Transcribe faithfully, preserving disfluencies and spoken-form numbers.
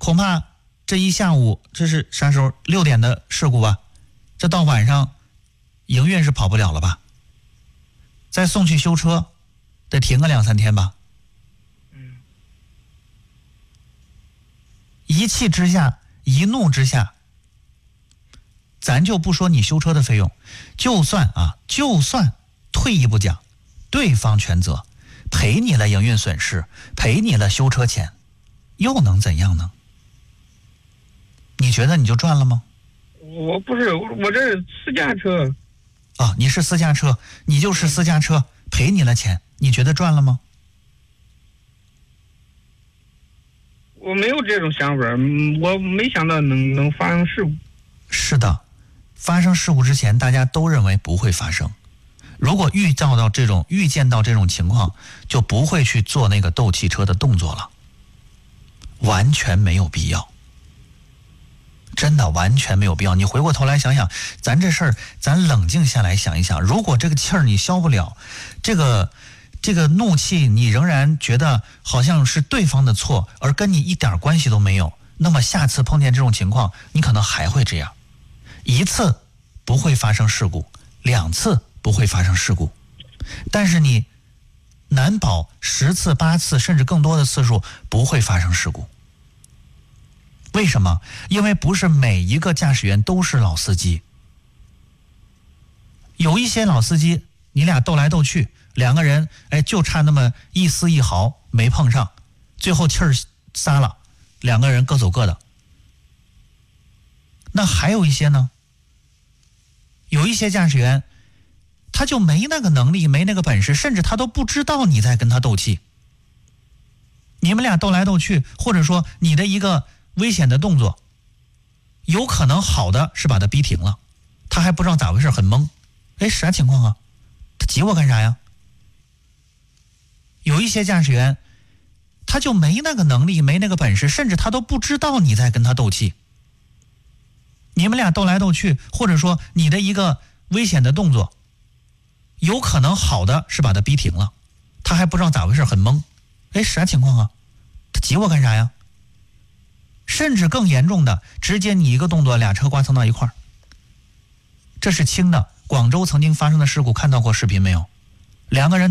恐怕这一下午，这是啥时候？六点的事故吧？这到晚上，营运是跑不了了吧？再送去修车，得停个两三天吧？ 嗯。 一气之下，一怒之下，咱就不说你修车的费用，就算啊，就算退一步讲，对方全责，赔你了营运损失，赔你了修车钱，又能怎样呢？你觉得你就赚了吗？ 我不是，我这是私家车。 啊，你是私家车，你就是私家车，赔你了钱，你觉得赚了吗？ 我没有这种想法，我没想到能能发生事故。 是的，发生事故之前，大家都认为不会发生。如果预兆到这种预见到这种情况，就不会去做那个斗汽车的动作了，完全没有必要。真的完全没有必要。你回过头来想想，咱这事儿，咱冷静下来想一想，如果这个气儿你消不了，这个这个怒气你仍然觉得好像是对方的错，而跟你一点关系都没有，那么下次碰见这种情况，你可能还会这样。一次不会发生事故，两次不会发生事故，但是你难保十次、八次甚至更多的次数不会发生事故。为什么？因为不是每一个驾驶员都是老司机，有一些老司机，你俩斗来斗去，两个人哎就差那么一丝一毫没碰上，最后气儿撒了，两个人各走各的。那还有一些呢，有一些驾驶员，他就没那个能力，没那个本事，甚至他都不知道你在跟他斗气。你们俩斗来斗去，或者说你的一个危险的动作，有可能好的是把他逼停了，他还不知道咋回事，很懵。哎，啥情况啊？他急我干啥呀？有一些驾驶员，他就没那个能力，没那个本事，甚至他都不知道你在跟他斗气。你们俩斗来斗去，或者说你的一个危险的动作，有可能好的是把他逼停了，他还不知道咋回事，很懵。哎，啥情况啊？他急我干啥呀？甚至更严重的，直接你一个动作，俩车刮蹭到一块儿。这是轻的。广州曾经发生的事故，看到过视频没有？两个人